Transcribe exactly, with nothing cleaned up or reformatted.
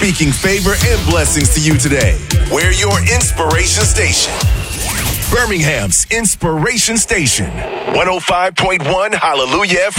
speaking favor and blessings to you today. We're your inspiration station. Birmingham's Inspiration Station. one oh five point one Hallelujah F M.